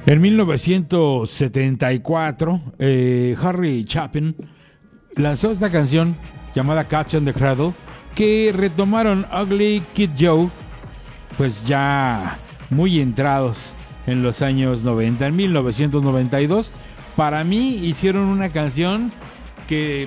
En 1974, Harry Chapin lanzó esta canción llamada Catch in the Cradle, que retomaron Ugly Kid Joe, pues ya muy entrados en los años 90. En 1992, para mí hicieron una canción que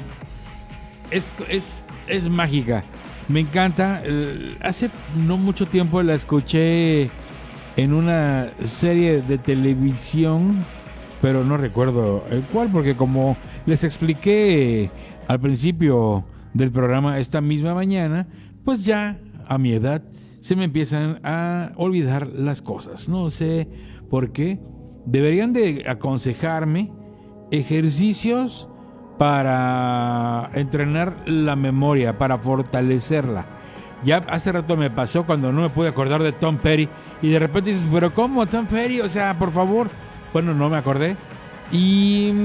es mágica. Me encanta. Hace no mucho tiempo la escuché en una serie de televisión, pero no recuerdo el cual, porque como les expliqué al principio del programa esta misma mañana, pues ya a mi edad se me empiezan a olvidar las cosas. No sé por qué. Deberían de aconsejarme ejercicios para entrenar la memoria, para fortalecerla. Ya hace rato me pasó cuando no me pude acordar de Tom Petty y de repente dices, pero ¿cómo Tom Petty? O sea, por favor. Bueno, no me acordé y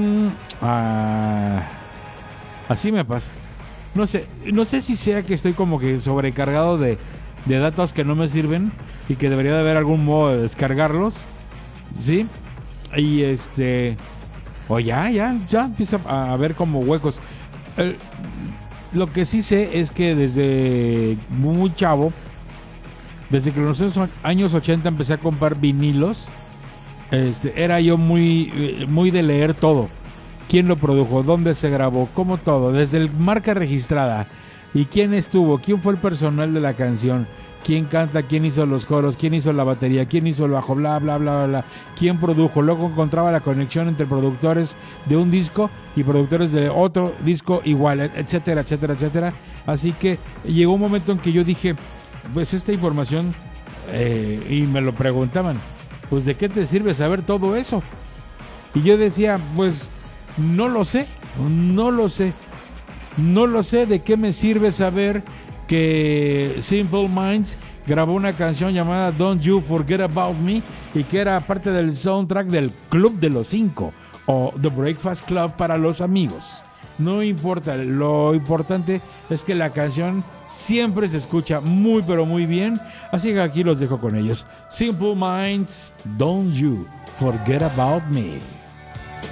así me pasa. No sé si sea que estoy como que sobrecargado de datos que no me sirven y que debería de haber algún modo de descargarlos, ¿sí? Y o ya empieza a haber como huecos. Lo que sí sé es que desde muy chavo, desde que en los años 80 empecé a comprar vinilos, era yo muy de leer todo. Quién lo produjo, dónde se grabó, cómo todo, desde el marca registrada y quién estuvo, quién fue el personal de la canción, quién canta, quién hizo los coros, quién hizo la batería, quién hizo el bajo, bla, bla, bla, bla, quién produjo. Luego encontraba la conexión entre productores de un disco y productores de otro disco igual, etcétera, etcétera, etcétera. Así que llegó un momento en que yo dije, pues esta información, y me lo preguntaban, pues ¿de qué te sirve saber todo eso? Y yo decía, pues no lo sé de qué me sirve saber que Simple Minds grabó una canción llamada Don't You Forget About Me y que era parte del soundtrack del Club de los Cinco o The Breakfast Club para los amigos. No importa, lo importante es que la canción siempre se escucha muy pero muy bien, así que aquí los dejo con ellos. Simple Minds, Don't You Forget About Me.